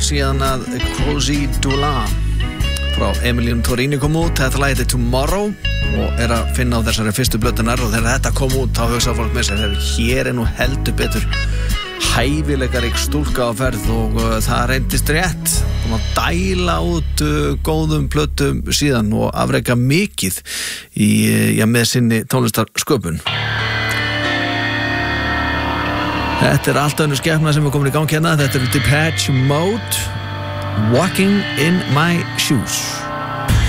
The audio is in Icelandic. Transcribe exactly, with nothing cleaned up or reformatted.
síðan að Cozy Dula frá Emilium Torrini kom út. Þetta lag heitir Tomorrow og er að finna á þessari fyrstu blötunar, og þegar þetta kom út þá hugsa fólk með sér, hér er nú heldur betur hæfileikarík stúlka á ferð, og uh, það reyndist rétt. Hún að dæla út uh, góðum plötum síðan og afreka mikið í, já, með sinni tónlistarsköpun. Þetta er allt önnur skepna sem er komin í gang hérna. Þetta er Depeche Mode, Walking in My Shoes.